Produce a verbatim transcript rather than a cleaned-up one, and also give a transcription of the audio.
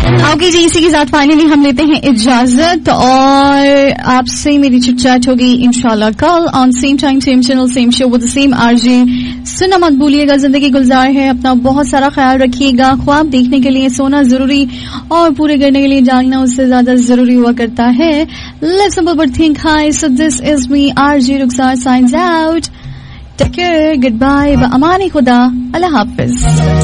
Okay जी, इसी के साथ फाइनली हम लेते हैं इजाजत और आपसे मेरी चिट-चैट होगी इंशाल्लाह कल on same time same channel same show with the same RJ. सुनना मत भूलिएगा, जिंदगी गुलजार है, अपना बहुत सारा ख्याल रखिएगा। ख्वाब देखने के लिए सोना जरूरी और पूरे करने के लिए जागना उससे ज्यादा जरूरी हुआ करता है। Live simple but think high. So this is me RJ Rukhsar science out. Take care, good bye, ब अमानी खुदा, अल्लाह हाफिज।